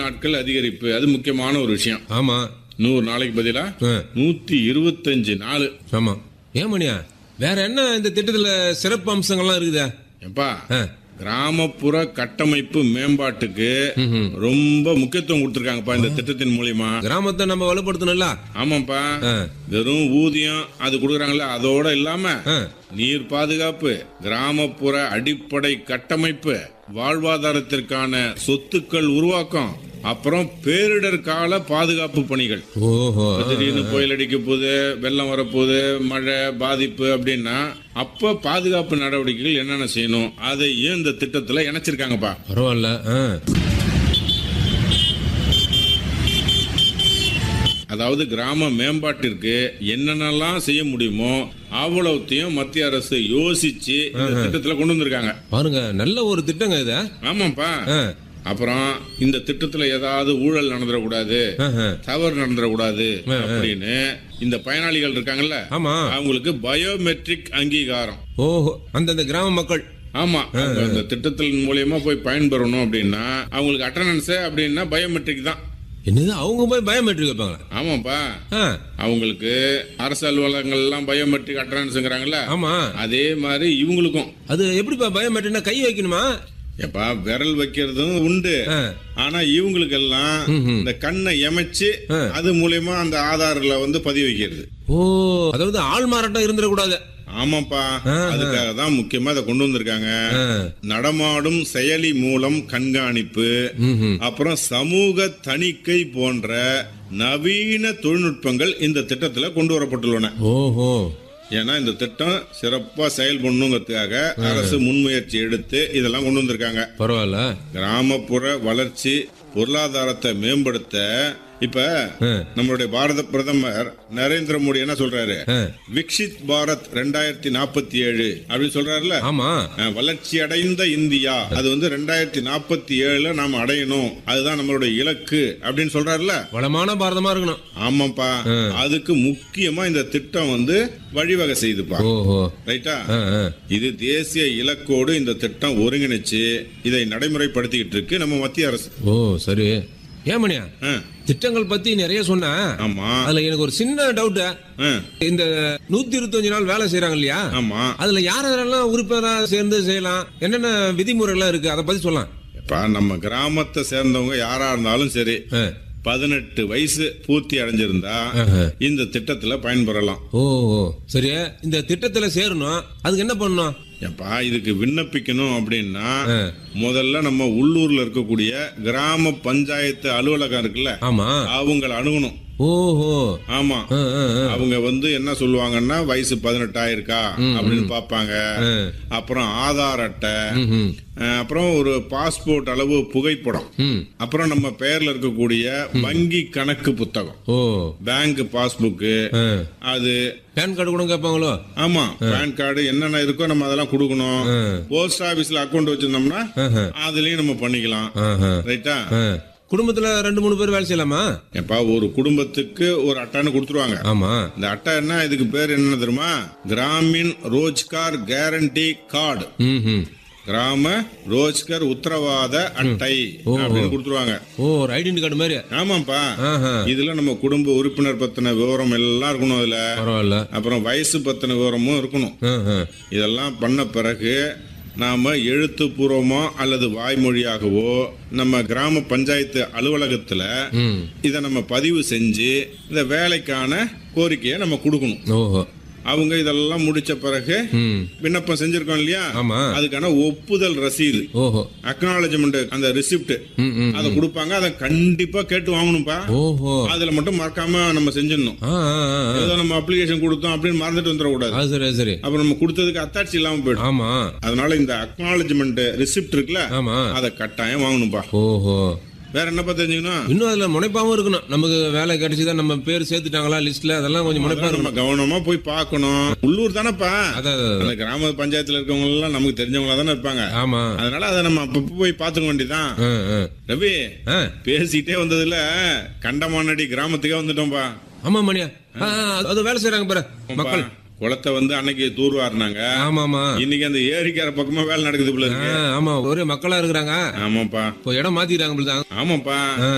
நாட்கள் அதிகரிப்பு, அது முக்கியமான ஒரு விஷயம். ஆமா 100 நாளைக்கு பதிலா 125 நாள். ஆமா. ஏன் மணியா, வேற என்ன இந்த திட்டத்துல சிறப்பு அம்சங்கள்லாம் இருக்குதா? எப்பா, கிராமப்புற கட்டமைப்பு மேம்பாட்டுக்கு ரொம்ப முக்கியத்துவம் கொடுத்திருக்காங்கப்பா இந்த திட்டத்தின் மூலியமா. கிராமத்தை நம்ம வலுப்படுத்தணும்ல. ஆமாப்பா, வெறும் ஊதியம் அது கொடுக்கறாங்கல்ல, அதோட இல்லாம நீர் பாதுகாப்பு, கிராமப்புற அடிப்படை கட்டமைப்பு, வாழ்வாதாரத்திற்கான சொத்துக்கள் உருவாக்கம், அப்புறம் பேரிடர் கால பாதுகாப்பு பணிகள். ஓஹோ. திடீர்னு புயல் அடிக்க போகுது, வெள்ளம் வரப்போகுது, மழை பாதிப்பு அப்படின்னா அப்ப பாதுகாப்பு நடவடிக்கைகள் என்னென்ன செய்யணும் அதையும் இந்த திட்டத்துல இணைச்சிருக்காங்கப்பா. பரவாயில்ல. அதாவது கிராம மேம்பாட்டிற்கு என்னென்னலாம் செய்ய முடியுமோ அவ்வளவுத்தையும் மத்திய அரசு யோசிச்சு இந்த திட்டத்துல கொண்டு வந்திருக்காங்க. பாருங்க, நல்ல ஒரு திட்டங்க இது. ஆமாப்பா. அப்புறம் இந்த திட்டத்துல ஏதாவது ஊழல் நடந்துடக்கூடாது, தவறு நடந்துடக்கூடாது அப்படின்னு இந்த பயனாளிகள் இருக்காங்கல்ல, அவங்களுக்கு பயோமெட்ரிக் அங்கீகாரம். ஓஹோ, அந்த கிராம மக்கள். ஆமா, இந்த திட்டத்தின் மூலியமா போய் பயன்பெறணும் அப்படின்னா அவங்களுக்கு அட்டெண்டன்ஸ் அப்படின்னா பயோமெட்ரிக் தான். என்னது, அவங்க போய் பயோமெட்ரிக் வைப்பாங்க? ஆமாப்பா, அவங்களுக்கு அரசு அலுவலகங்கள் எல்லாம் பயோமெட்ரிக் அட்டெண்டன்ஸ்ங்கறாங்கல்ல, ஆமா, அதே மாதிரி இவங்களுக்கும். அது எப்படிப்பா பயோமெட்ரிக்னா கை வைக்கணுமா? எப்பா, விரல் வைக்கிறதும் உண்டு, ஆனா இவங்களுக்கு எல்லாம் இந்த கண்ணை எமைச்சு அது மூலமா அந்த ஆதார்ல வந்து பதிவு வைக்கிறது. ஓ, அதாவது ஆள் மாறாட்டம் இருந்துடக்கூடாது. ஆமாப்பா, அதுக்காக தான் முக்கியமா இதை கொண்டு வந்திருக்காங்க. நடமாடும் செயலி மூலம் கண்காணிப்பு, அப்புறம் சமூக தணிக்கை போன்ற நவீன தொழில்நுட்பங்கள் இந்த திட்டத்துல கொண்டு வரப்பட்டுள்ளன. ஓஹோ. ஏன்னா இந்த திட்டம் சிறப்பா செயல்படணுங்கிறதுக்காக அரசு முன்முயற்சி எடுத்து இதெல்லாம் கொண்டு வந்திருக்காங்க. பரவாயில்ல. கிராமப்புற வளர்ச்சி, பொருளாதாரத்தை மேம்படுத்த இப்ப நம்மளுடைய பாரத பிரதமர் நரேந்திர மோடி என்ன சொல்றாரு, விக்ஷித் பாரத் 2047 அப்படின்னு சொல்றாருல. ஆமா, வளர்ச்சி அடைந்த இந்தியா அது வந்து 2047 நாம அடையணும், அதுதான் நம்மளுடைய இலக்கு அப்படின்னு சொல்றாருல. வளமான பாரதமா இருக்கணும். ஆமாப்பா, அதுக்கு முக்கியமா இந்த திட்டம் வந்து வழிவகை செய்துப்பா. ரைட்டா, இது தேசிய இலக்கோடு இந்த திட்டம் ஒருங்கிணைச்சு இதை நடைமுறைப்படுத்திக்கிட்டு இருக்கு நம்ம மத்திய அரசு. ஓ சரி. ஏமணியா, திட்டங்கள் பத்தி நிறைய சொன்ன. ஆமா, அதுல எனக்கு ஒரு சின்ன டவுட். இந்த 125 நாள் வேலை செய்யறாங்க இல்லையா? ஆமா, அதுல யாரெல்லாம் உறுப்பினரா சேர்ந்து செய்யலாம், என்னென்ன விதிமுறைகள் இருக்கு, அதை பத்தி சொல்லலாம். இப்ப நம்ம கிராமத்தை சேர்ந்தவங்க யாரா இருந்தாலும் சரி, 18 வயசு பூர்த்தி அடைஞ்சிருந்தா இந்த திட்டத்துல பயன்பெறலாம். ஓ சரி. இந்த திட்டத்துல சேரணும், அதுக்கு என்ன பண்ணணும்? எப்பா, இதுக்கு விண்ணப்பிக்கணும் அப்படின்னா முதல்ல நம்ம உள்ளூர்ல இருக்கக்கூடிய கிராம பஞ்சாயத்து அலுவலகம் இருக்குல்ல, அவங்களை அணுகணும். ஓஹோ. ஆமா, அவங்க வந்து என்ன சொல்லுவாங்கன்னா வயசு 18 ஆயிருக்கா அப்படின்னு பாப்பாங்க. அப்புறம் ஆதார் அட்டை, அப்புறம் ஒரு பாஸ்போர்ட் அளவு புகைப்படம், அப்புறம் நம்ம பெயர்ல இருக்கக்கூடிய வங்கி கணக்கு புத்தகம், பேங்க் பாஸ்புக், அது பேன் கார்டு கூட கேட்பாங்களோ? ஆமா, பேன் கார்டு என்னென்ன இருக்கோ நம்ம அதெல்லாம் கொடுக்கணும். போஸ்ட் ஆபீஸ்ல அக்கௌண்ட் வச்சிருந்தோம்னா அதுலயும் நம்ம பண்ணிக்கலாம். ரைட்டா, குடும்பத்துல 2-3 பேர் வேலை செய்யலாமா? எப்பா, ஒரு குடும்பத்துக்கு ஒரு அட்டைன்னு கொடுத்துருவாங்க. ஆமா, இந்த அட்டை என்ன, இதுக்கு பேர் என்ன தெரியுமா, கிராமின் ரோஜ்கார் கேரண்டி கார்டு, கிராம ரோஜ்கர் உத்தரவாத அட்டை அப்படின்னு கொடுத்துருவாங்க. ஓ, ஒரு ஐடென்டி கார்டு மாதிரி. ஆமாப்பா, இதுல நம்ம குடும்ப உறுப்பினர் பத்தின விவரம் எல்லாம் இருக்கணும். அதுல பரவாயில்ல. அப்புறம் வயசு பத்தின விவரமும் இருக்கணும். இதெல்லாம் பண்ண பிறகு நாம எழுத்துப்பூர்வமோ அல்லது வாய்மொழியாகவோ நம்ம கிராம பஞ்சாயத்து அலுவலகத்துல இத நம்ம பதிவு செஞ்சு இந்த வேலைக்கான கோரிக்கையை நம்ம கொடுக்கணும். ஓஹோ. அவங்க இதெல்லாம் முடிச்ச பிறகு விண்ணப்பம் செஞ்சிருக்கோம் இல்லையா, அதுக்கான ஒப்புதல் ரசீது, அக்னாலஜ்மெண்ட், அந்த ரிசிப்ட் அதை கொடுப்பாங்க. அதை கண்டிப்பா கேட்டு வாங்கணும்பா. அதுல மட்டும் மறக்காம நம்ம செஞ்சிடணும். ஏதோ நம்ம அப்ளிகேஷன் கொடுத்தோம் அப்படின்னு மறந்துட்டு வந்துடக்கூடாது. சரி. அப்புறம் நம்ம கொடுத்ததுக்கு அத்தாட்சி இல்லாம போயிடும். அதனால இந்த அக்னாலஜ்மெண்ட் ரிசிப்ட் இருக்குல்ல, அதை கட்டாயம் வாங்கணும்பா. ஓஹோ. வேற என்னப்பா தெரிஞ்சுக்கணும்? இன்னும் அதுல முனைப்பாவும் இருக்கணும். நமக்கு வேலை கிடைச்சுதான் நம்ம பேர் சேர்த்துட்டாங்களா லிஸ்ட்ல, அதெல்லாம் கொஞ்சம் முனைப்பா இருக்கணும். கவனமா போய் பார்க்கணும். உள்ளூர் தானப்பா, அந்த கிராம பஞ்சாயத்துல இருக்கவங்க எல்லாம் நமக்கு தெரிஞ்சவங்களா தானே இருப்பாங்க. ஆமா, அதனால அதை நம்ம அப்பப்ப போய் பாத்துக்க வேண்டியதான். ரவி, பேசிட்டே வந்ததுல கண்டமானடி கிராமத்துக்கே வந்துட்டோம்பா. ஆமா மணியா, அது வேலை செய்யறாங்க பாரு மக்கள். குளத்தை வந்து அன்னைக்கு தூர்வாருனாங்க. ஆமாமா, இன்னைக்கு அந்த ஏரிக்கார பக்கமா வேலை நடக்குது போல இருக்கு. ஆமா, ஒரே மக்களா இருக்கிறாங்க. ஆமாப்பா, இடம் மாத்திக்கிறாங்க. ஆமாப்பா.